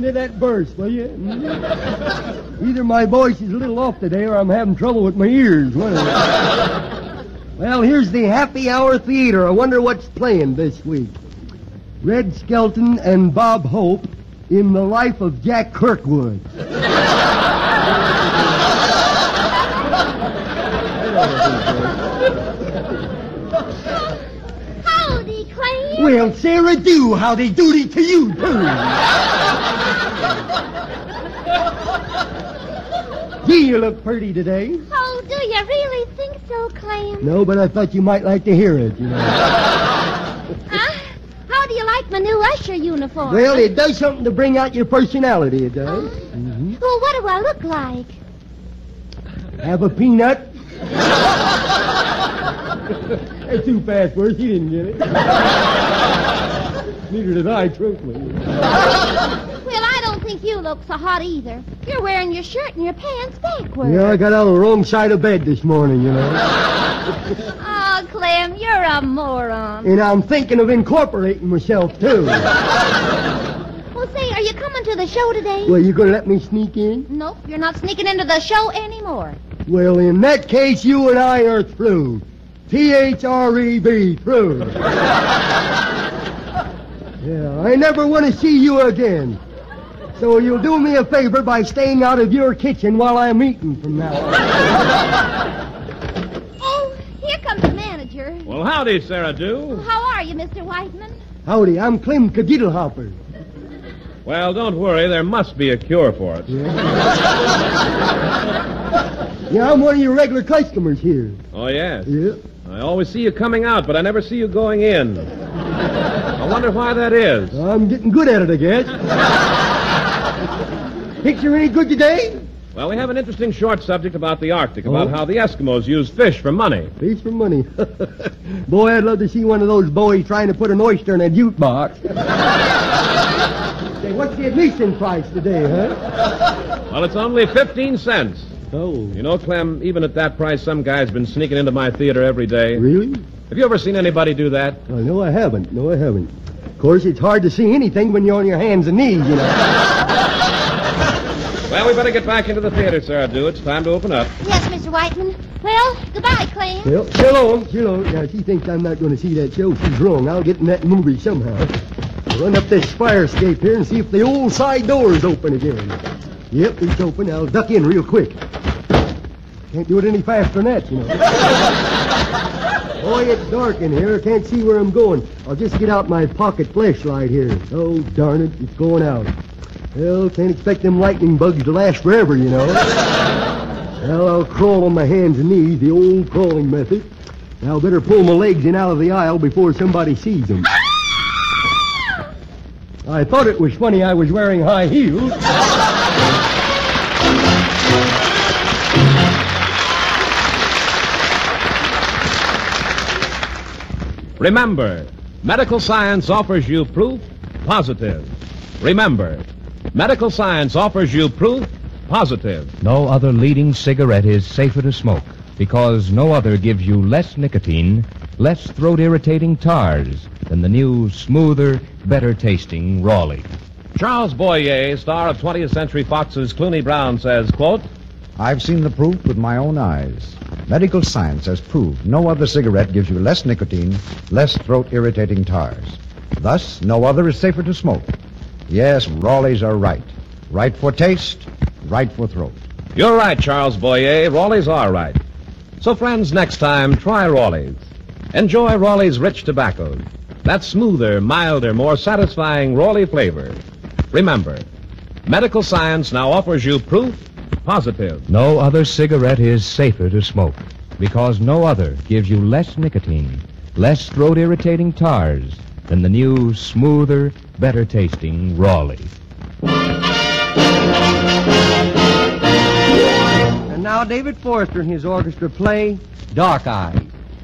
into that verse, will you? Either my voice is a little off today or I'm having trouble with my ears. Well, here's the Happy Hour Theater. I wonder what's playing this week. Red Skelton and Bob Hope in The Life of Jack Kirkwood. Howdy, Clam. Well, Sarah, do howdy doody to you, too. Gee, you look pretty today. Oh, do you really think so, Clam? No, but I thought you might like to hear it, you know. How do you like my new usher uniform? Well, it does something to bring out your personality, it does. Well, what do I look like? Have a peanut? That's too fast for us. He didn't get it. Neither did I, truthfully. Well, I don't think you look so hot either. You're wearing your shirt and your pants backwards. Yeah, I got out on the wrong side of bed this morning, you know. Oh, Clem, you're a moron. And I'm thinking of incorporating myself, too. Well, say, are you coming to the show today? Well, you gonna let me sneak in? Nope, you're not sneaking into the show anymore. Well, in that case, you and I are through. T-H-R-E-B, through. Yeah, I never want to see you again. So you'll do me a favor by staying out of your kitchen while I'm eating from now on. Oh, here comes the manager. Well, howdy, Sarah Dew. How are you, Mr. Whiteman? Howdy, I'm Clem Cadiddlehopper. Well, don't worry. There must be a cure for it. Yeah, I'm one of your regular customers here. Oh, yes? Yeah. I always see you coming out, but I never see you going in. I wonder why that is. I'm getting good at it, I guess. Picture any good today? Well, we have an interesting short subject about the Arctic, about how the Eskimos use fish for money. Fish for money. Boy, I'd love to see one of those boys trying to put an oyster in a jukebox. Say, what's the admission price today, huh? Well, it's only 15 cents. Oh. You know, Clem, even at that price, some guy's been sneaking into my theater every day. Really? Have you ever seen anybody do that? Oh, no, I haven't. No, I haven't. Of course, it's hard to see anything when you're on your hands and knees, you know. Well, we better get back into the theater, Sarah Dew. It's time to open up. Yes, Mr. Whiteman. Well, goodbye, Clem. Well, chill on. Now, she thinks I'm not going to see that show. She's wrong. I'll get in that movie somehow. I'll run up this fire escape here and see if the old side door is open again. Yep, it's open. I'll duck in real quick. Can't do it any faster than that, you know. Boy, it's dark in here. I can't see where I'm going. I'll just get out my pocket flashlight here. Oh, darn it, it's going out. Well, can't expect them lightning bugs to last forever, you know. Well, I'll crawl on my hands and knees, the old crawling method. Now, better pull my legs in out of the aisle before somebody sees them. I thought it was funny I was wearing high heels. Remember, medical science offers you proof positive. Remember, medical science offers you proof positive. No other leading cigarette is safer to smoke because no other gives you less nicotine, less throat-irritating tars than the new, smoother, better-tasting Raleigh. Charles Boyer, star of 20th Century Fox's Clooney Brown, says, quote, I've seen the proof with my own eyes. Medical science has proved no other cigarette gives you less nicotine, less throat-irritating tars. Thus, no other is safer to smoke. Yes, Raleighs are right. Right for taste, right for throat. You're right, Charles Boyer. Raleighs are right. So, friends, next time, try Raleighs. Enjoy Raleigh's rich tobaccos. That smoother, milder, more satisfying Raleigh flavor. Remember, medical science now offers you proof positive. No other cigarette is safer to smoke because no other gives you less nicotine, less throat-irritating tars than the new, smoother, better-tasting Raleigh. And now David Forrester and his orchestra play Dark Eyes.